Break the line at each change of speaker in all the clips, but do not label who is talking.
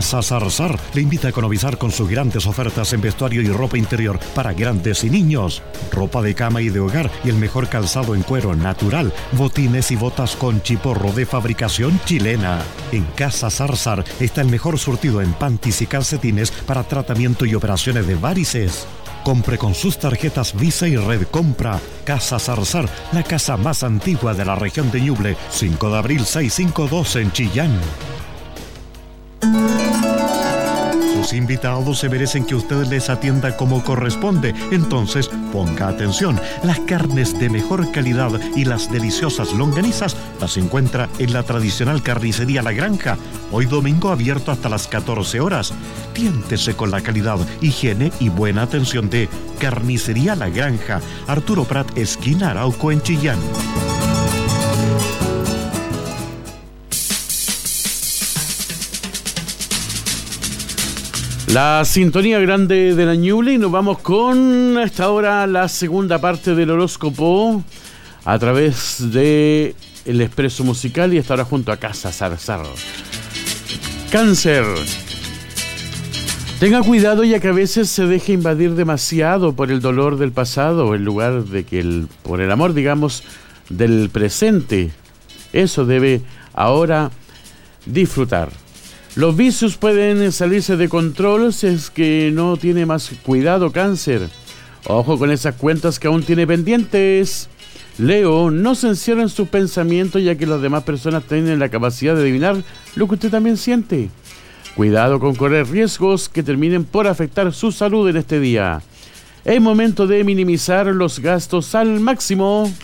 Casa Zarzar le invita a economizar con sus grandes ofertas en vestuario y ropa interior para grandes y niños. Ropa de cama y de hogar y el mejor calzado en cuero natural. Botines y botas con chiporro de fabricación chilena. En Casa Zarzar está el mejor surtido en panties y calcetines para tratamiento y operaciones de varices. Compre con sus tarjetas Visa y Red Compra. Casa Zarzar, la casa más antigua de la región de Ñuble. 5 de abril 652 en Chillán. Sus invitados se merecen que usted les atienda como corresponde. Entonces, ponga atención. Las carnes de mejor calidad y las deliciosas longanizas las encuentra en la tradicional carnicería La Granja. Hoy domingo abierto hasta las 14 horas. Tiéntese con la calidad, higiene y buena atención de Carnicería La Granja. Arturo Prat, esquina Arauco en Chillán.
La sintonía grande de la Ñuble y nos vamos con hasta ahora la segunda parte del horóscopo a través de el Expreso Musical y hasta ahora junto a Casa Zarzar. Cáncer. Tenga cuidado ya que a veces se deja invadir demasiado por el dolor del pasado en lugar de que por el amor, digamos, del presente. Eso debe ahora disfrutar. Los vicios pueden salirse de control si es que no tiene más cuidado, Cáncer. Ojo con esas cuentas que aún tiene pendientes. Leo, no se encierre en sus pensamientos ya que las demás personas tienen la capacidad de adivinar lo que usted también siente. Cuidado con correr riesgos que terminen por afectar su salud en este día. Es momento de minimizar los gastos al máximo.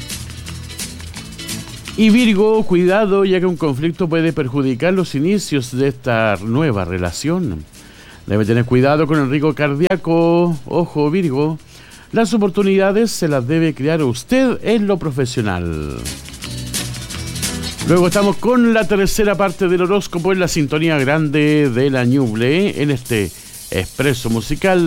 Y Virgo, cuidado ya que un conflicto puede perjudicar los inicios de esta nueva relación. Debe tener cuidado con el riesgo cardíaco. Ojo, Virgo. Las oportunidades se las debe crear usted en lo profesional. Luego estamos con la tercera parte del horóscopo en la sintonía grande de la Ñuble en este Expreso Musical.